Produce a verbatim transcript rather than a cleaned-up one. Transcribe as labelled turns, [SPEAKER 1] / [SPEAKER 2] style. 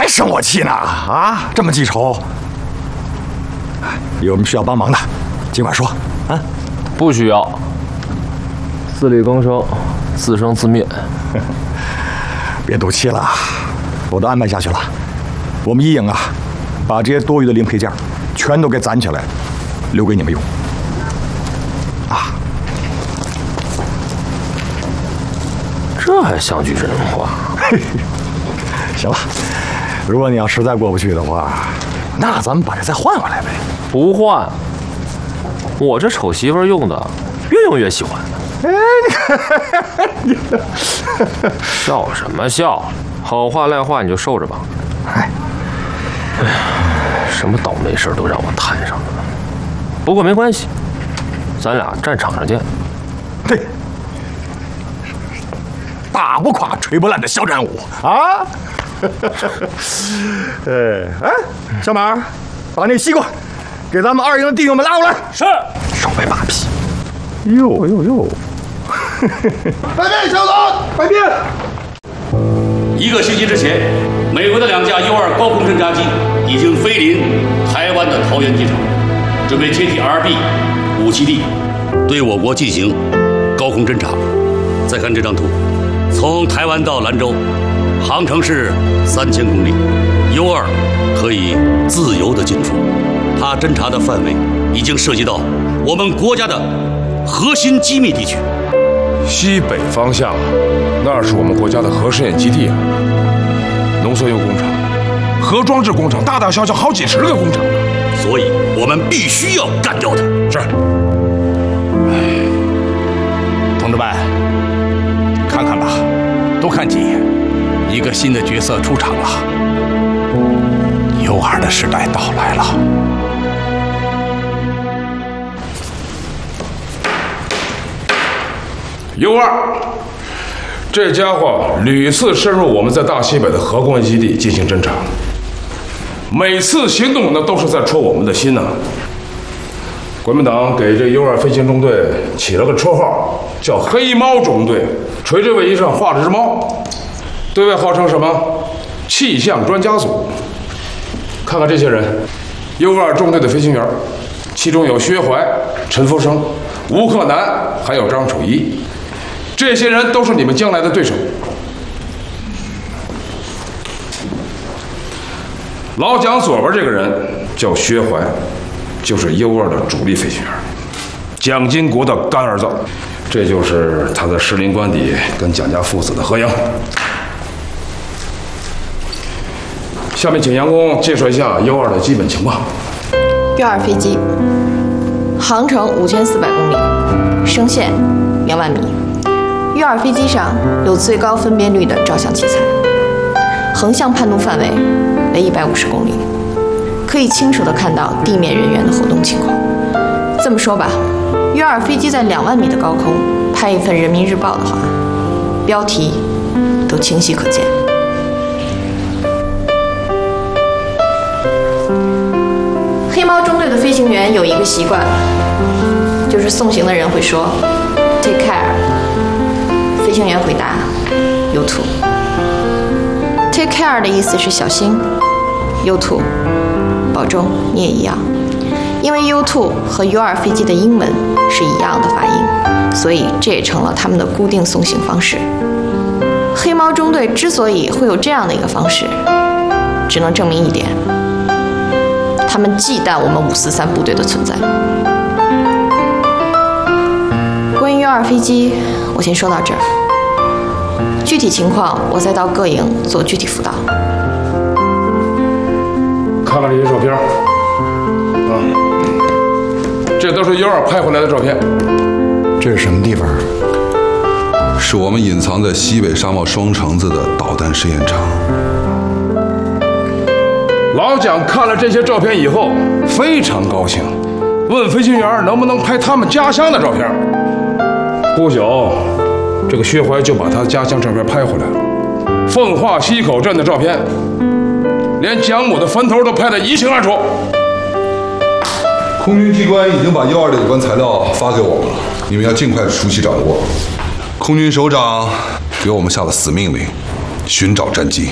[SPEAKER 1] 还生我气呢？啊，这么记仇？有什么需要帮忙的，尽管说啊。
[SPEAKER 2] 不需要。自力更生，自生自灭。
[SPEAKER 1] 别赌气了，我都安排下去了。我们一营啊，把这些多余的零配件全都给攒起来，留给你们用。啊，
[SPEAKER 2] 这还像句人话。
[SPEAKER 1] 行了，如果你要实在过不去的话，那咱们把这再换回来呗。
[SPEAKER 2] 不换，我这丑媳妇用的，越用越喜欢。
[SPEAKER 1] 哎，你看，
[SPEAKER 2] 笑什么笑？好话赖话你就受着吧。哎，哎呀，什么倒霉事都让我摊上了。不过没关系，咱俩战场上见。
[SPEAKER 1] 对，打不垮、锤不烂的小战舞啊！哎哎，小马，把那西瓜给咱们二营的弟兄们拉过来。
[SPEAKER 2] 是。
[SPEAKER 1] 少摆马屁。哟哟哟！
[SPEAKER 3] 改变，小子，改变！
[SPEAKER 4] 一个星期之前，美国的两架 U 二高空侦察机已经飞临台湾的桃园机场，准备接替 R B 武器地，对我国进行高空侦察。再看这张图，从台湾到兰州，航程是三千公里 ，U 二可以自由地进出。它侦察的范围已经涉及到我们国家的核心机密地区。
[SPEAKER 5] 西北方向，那是我们国家的核试验基地啊，浓缩铀工厂、核装置工厂，大大小小好几十个工厂呢。
[SPEAKER 4] 所以我们必须要干掉它。
[SPEAKER 5] 是。
[SPEAKER 6] 哎，同志们，看看吧，多看几眼，一个新的角色出场了。U 二的时代到来了。
[SPEAKER 5] U 二，这家伙屡次深入我们在大西北的核工业基地进行侦察，每次行动那都是在戳我们的心呐、啊。国民党给这 U 二飞行中队起了个绰号，叫“黑猫中队”，垂着尾翼上画着只猫，对外号称什么“气象专家组”。看看这些人 ，U 二中队的飞行员，其中有薛怀、陈福生、吴克南，还有张楚一。这些人都是你们将来的对手。老蒋左边这个人叫薛怀，就是 U 二的主力飞行员，蒋经国的干儿子。这就是他在士林官邸跟蒋家父子的合影。下面请杨工介绍一下 U 二的基本情况。
[SPEAKER 7] U 二飞机航程五千四百公里，升限两万米。U 二飞机上有最高分辨率的照相器材，横向判读范围为一百五十公里，可以清楚地看到地面人员的活动情况。这么说吧 ，U 二飞机在两万米的高空拍一份《人民日报》的话，标题都清晰可见。黑猫中队的飞行员有一个习惯，就是送行的人会说 “Take care”。飞行员回答 ：“You too。” Take care 的意思是小心 ，You too， 保重，你也一样。因为 You too 和 U 二飞机的英文是一样的发音，所以这也成了他们的固定送行方式。黑猫中队之所以会有这样的一个方式，只能证明一点：他们忌惮我们五四三部队的存在。关于 U 二飞机，我先说到这儿。具体情况，我再到各营做具体辅导。
[SPEAKER 5] 看看这些照片，啊，这都是 U 二拍回来的照片。
[SPEAKER 1] 这是什么地方？
[SPEAKER 8] 是我们隐藏在西北沙漠双城子的导弹试验场。
[SPEAKER 5] 老蒋看了这些照片以后非常高兴，问飞行员能不能拍他们家乡的照片。不久，这个薛怀就把他家乡照片拍回来了，奉化西口镇的照片，连蒋母的坟头都拍得一清二楚。
[SPEAKER 8] 空军机关已经把 U 二的有关材料发给我们了，你们要尽快熟悉掌握。空军首长给我们下了死命令，寻找战机。